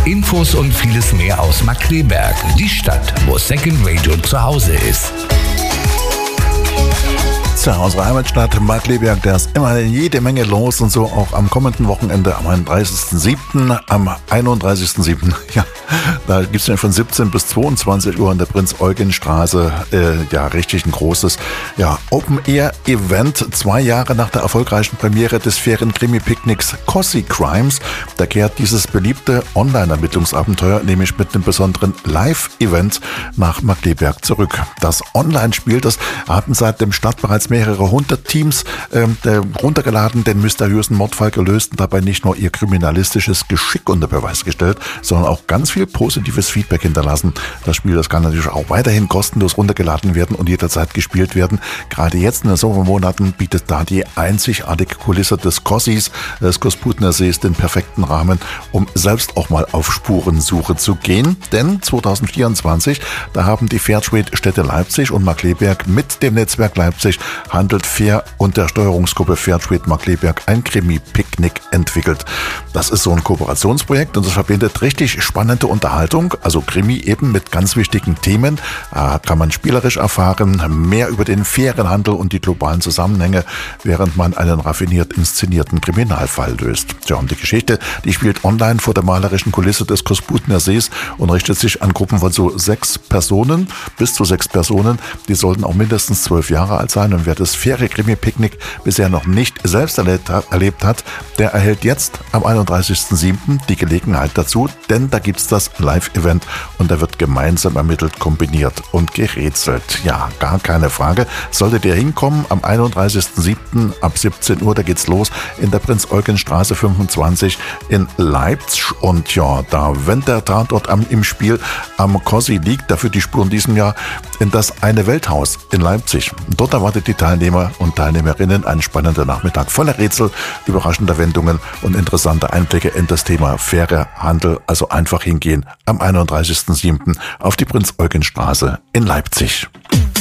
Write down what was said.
Infos und vieles mehr aus Markkleeberg, die Stadt, wo Second Radio zu Hause ist. Unsere Heimatstadt Markkleeberg, da ist immer jede Menge los und so auch am kommenden Wochenende am 31.07. Am 31.07. Ja, da gibt es ja von 17 bis 22 Uhr in der Prinz-Eugen-Straße richtig ein großes Open-Air-Event. 2 Jahre nach der erfolgreichen Premiere des Ferien-Krimi-Picknicks Cossy Crimes, da kehrt dieses beliebte Online-Ermittlungsabenteuer nämlich mit einem besonderen Live-Event nach Markkleeberg zurück. Das Online-Spiel, das hatten seit dem Start bereits mehrere 100 Teams runtergeladen, den mysteriösen Mordfall gelöst und dabei nicht nur ihr kriminalistisches Geschick unter Beweis gestellt, sondern auch ganz viel positives Feedback hinterlassen. Das Spiel, das kann natürlich auch weiterhin kostenlos runtergeladen werden und jederzeit gespielt werden. Gerade jetzt in den Sommermonaten bietet da die einzigartige Kulisse des Cossys, des Kosputner Sees, den perfekten Rahmen, um selbst auch mal auf Spurensuche zu gehen. Denn 2024, da haben die Fairtrade-Städte Leipzig und Markkleeberg mit dem Netzwerk Leipzig Handelt Fair und der Steuerungsgruppe Fairtrade Markkleeberg ein Krimi-Picknick entwickelt. Das ist so ein Kooperationsprojekt und das verbindet richtig spannende Unterhaltung, also Krimi eben mit ganz wichtigen Themen. Da kann man spielerisch erfahren, mehr über den fairen Handel und die globalen Zusammenhänge, während man einen raffiniert inszenierten Kriminalfall löst. Tja, und die Geschichte, die spielt online vor der malerischen Kulisse des Kosputner Sees und richtet sich an Gruppen von so 6 Personen, bis zu 6 Personen. Die sollten auch mindestens 12 Jahre alt sein und wer das faire Krimi-Picknick bisher noch nicht selbst erlebt hat, der erhält jetzt am 31.07. die Gelegenheit dazu, denn da gibt es das Live-Event und da wird gemeinsam ermittelt, kombiniert und gerätselt. Ja, gar keine Frage. Solltet ihr hinkommen am 31.07. ab 17 Uhr, da geht's los in der Prinz-Eugen-Straße 25 in Leipzig und ja, da, wenn der Tatort im Spiel am Cossy liegt, dafür die Spur in diesem Jahr in das Eine Welthaus in Leipzig. Dort erwartet die Teilnehmer und Teilnehmerinnen ein spannender Nachmittag voller Rätsel, überraschender Wendungen und interessante Einblicke in das Thema fairer Handel. Also einfach hingehen am 31.07. auf die Prinz-Eugen-Straße in Leipzig.